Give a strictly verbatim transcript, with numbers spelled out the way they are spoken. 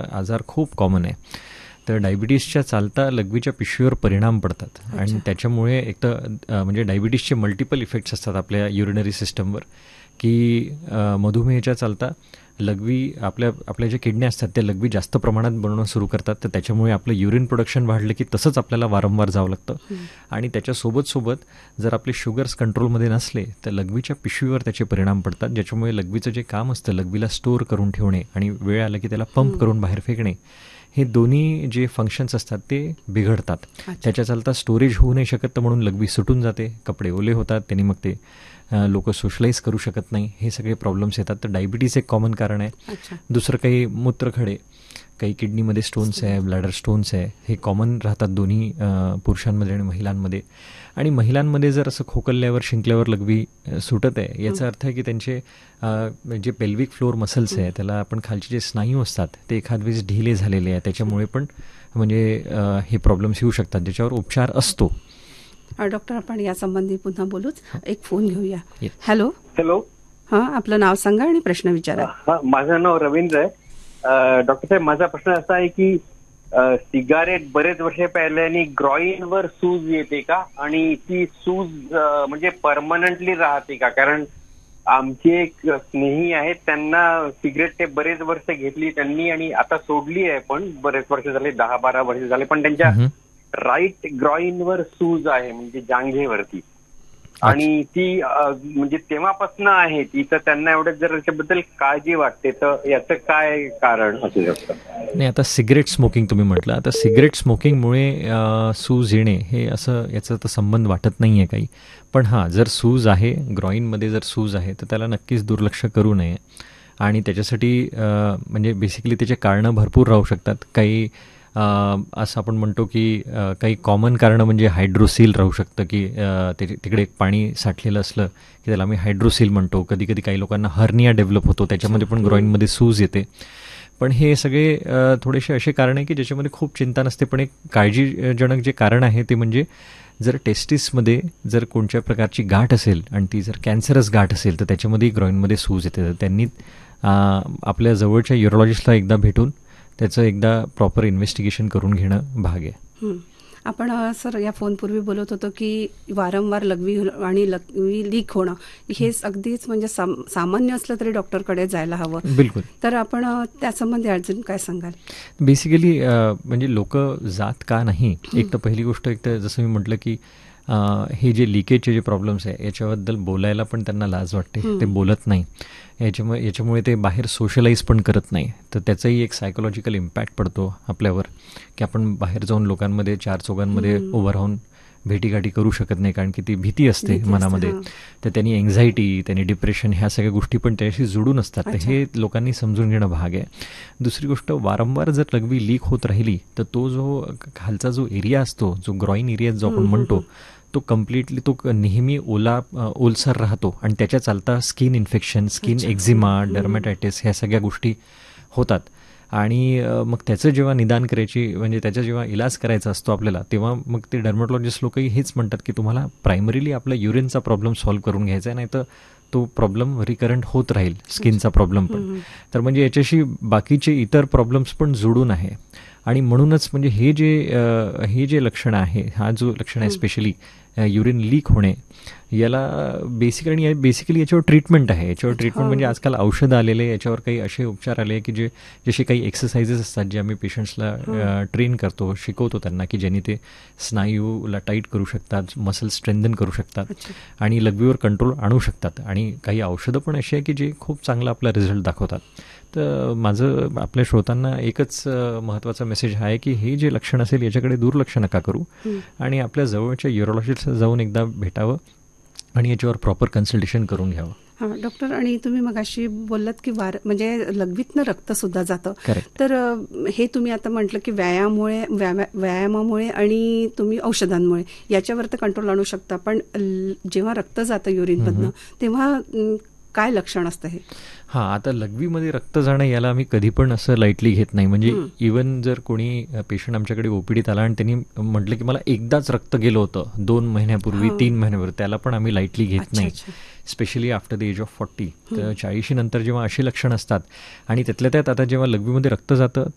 आजार खूप कॉमन आहे. तर डायबिटीसच्या चालता लघवीच्या पिशवीवर परिणाम पडतात आणि त्याच्यामुळे एक तर म्हणजे डायबिटीसचे मल्टिपल इफेक्ट्स असतात आपल्या युरिनरी सिस्टमवर, की मधुमेहाच्या चालता लघवी आपल्या आपल्या ज्या किडन्या असतात त्या लघवी जास्त प्रमाणात बनवणं सुरू करतात. तर त्याच्यामुळे आपलं युरिन प्रोडक्शन वाढलं की तसंच आपल्याला वारंवार जावं लागतं. आणि त्याच्यासोबत सोबत जर आपले शुगर्स कंट्रोलमध्ये नसले तर लघवीच्या पिशवीवर त्याचे परिणाम पडतात, ज्याच्यामुळे लघवीचं जे काम असतं लघवीला स्टोअर करून ठेवणे आणि वेळ आला की त्याला पंप करून बाहेर फेकणे, हे दोन्ही जे फंक्शन्स असतात ते बिघडतात. त्याच्या चालता स्टोरेज होऊ नाही शकत, तर म्हणून लघवी सुटून जाते, कपडे ओले होतात, त्यांनी मग ते लोक सोशलाइज करू शकत नाही, हे सगळे प्रॉब्लेम्स येतात. तर डायबिटीज एक कॉमन कारण आहे. दुसरं काही मूत्रखडे, काही किडनीमध्ये स्टोन्स आहे, ब्लॅडर स्टोन्स आहे, हे कॉमन राहतात दोन्ही पुरुषांमध्ये आणि महिलांमध्ये. आणि महिलांमध्ये जर असं खोकल्ल्यावर शिंकल्यावर लघवी सुटत आहे, याचा अर्थ आहे की त्यांचे जे पेल्विक फ्लोअर मसल्स आहे, त्याला आपण खालचे जे स्नायू असतात ते एखाद वेळेस ढिले झालेले आहे, त्याच्यामुळे पण म्हणजे हे प्रॉब्लेम्स येऊ शकतात, ज्याच्यावर उपचार असतो. डॉक्टर, आपण यासंबंधी पुन्हा बोलूच. एक फोन घेऊया. हॅलो. हॅलो. हां, आपलं नाव सांगा आणि प्रश्न विचारा. हां, माझं नाव रवींद्र आहे. डॉक्टर साहेब, माझा प्रश्न असा आहे की सिगारेट बरेच वर्ष पहिल्याने ग्रॉईनवर सूज येते का, आणि ती सूज म्हणजे परमनंटली राहते का? कारण आमचे एक स्नेही आहेत, त्यांना सिगरेट ते बरेच वर्ष घेतली त्यांनी आणि आता सोडली आहे, पण बरेच वर्ष झाले, दहा बारा वर्ष झाले, पण त्यांच्या राईट ग्रॉईनवर सूज आहे, म्हणजे जांघेवरती, आणि ती म्हणजे तेव्हापासून आहे ती. तर त्यांना एवढं जर याच्याबद्दल काळजी वाटते, तर याचं काय कारण असू शकतं? नाही, आता सिगरेट स्मोकिंग तुम्ही म्हटलं, आता सिगरेट स्मोकिंगमुळे सूज येणे हे असं याचा तर संबंध वाटत नाही आहे काही. पण हां, जर सूज आहे, ग्रॉईनमध्ये जर सूज आहे, तर त्याला नक्कीच दुर्लक्ष करू नये. आणि त्याच्यासाठी म्हणजे बेसिकली त्याचे कारणं भरपूर राहू शकतात. काही असं आपण म्हणतो की काही कॉमन कारणं म्हणजे हायड्रोसील राहू शकतं, की ते तिकडे पाणी साठलेलं असलं की त्याला आम्ही हायड्रोसील म्हणतो. कधी कधी काही लोकांना हर्निया डेव्हलप होतो, त्याच्यामध्ये पण ग्रॉईनमध्ये सूज येते. पण हे सगळे थोडेसे असे कारण आहे की ज्याच्यामध्ये खूप चिंता नसते. पण एक काळजीजनक जे कारण आहे ते म्हणजे जर टेस्टिसमध्ये जर कोणत्या प्रकारची गाठ असेल आणि ती जर कॅन्सरस गाठ असेल, तर त्याच्यामध्ये ग्रॉईनमध्ये सूज येते. तर त्यांनी आपल्या जवळच्या युरोलॉजिस्टला एकदा भेटून त्याचं एकदा प्रॉपर इन्व्हेस्टिगेशन करून घेणं भाग आहे. आपण सर या फोनपूर्वी बोलत होतो की वारंवार लघवी आणि लघवी लीक होणं हे अगदीच म्हणजे सामान्य असलं तरी डॉक्टरकडे जायला हवं. बिलकुल. तर आपण त्यासंबंधी अजून काय सांगाल? बेसिकली म्हणजे लोक जात का नाही, एक तर पहिली गोष्ट, एक तर जसं मी म्हटलं की हे जे लिकेजचे जे प्रॉब्लेम्स आहे याच्याबद्दल बोलायला पण त्यांना लाज वाटते, ते बोलत नाही. याच्यामुळे याच्यामुळे ते बाहेर सोशलाइज पण करत नाही. तर त्याचाही एक सायकोलॉजिकल इम्पॅक्ट पडतो आपल्यावर, की आपण बाहेर जाऊन लोकांमध्ये चार चौघांमध्ये उभं राहून भेटीगाठी करू शकत नाही, कारण की ती भीती असते मनामध्ये. तर त्यांनी एन्झायटी, त्यांनी डिप्रेशन, ह्या सगळ्या गोष्टी पण त्याशी जुडून असतात. तर हे लोकांनी समजून घेणं भाग आहे. दुसरी गोष्ट, वारंवार जर लघवी लीक होत राहिली तर तो जो खालचा जो एरिया असतो, जो ग्रॉईन एरिया जो आपण म्हणतो, तो कम्प्लिटली तो नेहमी ओला ओलसर राहतो आणि त्याच्या चालता skin infection, skin eczema, dermatitis ह्या सगळ्या गोष्टी होतात. आणि मग त्याचं जेव्हा निदान करायची म्हणजे त्याचा जेव्हा इलाज करायचा असतो आपल्याला, तेव्हा मग ते डर्मॅटॉलॉजिस्ट लोकही हेच म्हणतात की तुम्हाला प्रायमरीली आपला युरिनचा प्रॉब्लेम सॉल्व्ह करून घ्यायचा आहे, नाही तर तो प्रॉब्लेम रिकरंट होत राहील, स्किनचा प्रॉब्लेम पण. तर म्हणजे याच्याशी बाकीचे इतर प्रॉब्लेम्स पण जोडून आहे. आणि म्हणूनच म्हणजे हे जे हे जे लक्षणं आहे, हा जो लक्षण आहे स्पेशली युरिन लीक होणे, याला बेसिकली आणि बेसिकली याच्यावर ट्रीटमेंट आहे. याच्यावर ट्रीटमेंट म्हणजे आजकाल औषधं आलेले, याच्यावर काही असे उपचार आले की जे जसे काही एक्सरसाइजेस असतात जे आम्ही पेशंट्सला ट्रेन करतो, शिकवतो त्यांना, की ज्यांनी ते स्नायूला टाईट करू शकतात, मसल स्ट्रेंथन करू शकतात आणि लघवीवर कंट्रोल आणू शकतात. आणि काही औषधं पण अशी आहे की जे खूप चांगला आपला रिझल्ट दाखवतात. तर माझं आपल्या श्रोतांना एकच महत्त्वाचा मेसेज हा आहे की हे जे लक्षण असेल याच्याकडे दुर्लक्ष नका करू आणि आपल्या जवळच्या युरोलॉजिस्टला जाऊन एकदा भेटावं आणि याच्यावर प्रॉपर कन्सल्टेशन करून घ्यावं. हां डॉक्टर, आणि तुम्ही मगाशी बोललात की वार म्हणजे लघवीतनं रक्त सुद्धा जातं. तर हे तुम्ही आता म्हटलं की व्यायामामुळे व्यायामामुळे आणि तुम्ही औषधांमुळे याच्यावर तर कंट्रोल आणू शकता, पण जेव्हा रक्त जातं युरिनमधनं तेव्हा काय लक्षण असतं हे? हां, आता लघवीमध्ये रक्त जाणं याला आम्ही कधी पण असं लाईटली घेत नाही. म्हणजे इवन जर कोणी पेशंट आमच्याकडे ओपीडीत आला आणि त्यांनी म्हटलं की मला एकदाच रक्त गेलं होतं दोन महिन्यापूर्वी, तीन महिन्यापूर्वी, त्याला पण आम्ही लाईटली घेत नाही, specially after the age of forty. तर चाळीशी नंतर जेव्हा अशी लक्षणं असतात आणि त्यातल्या त्यात आता जेव्हा लघवीमध्ये रक्त जातं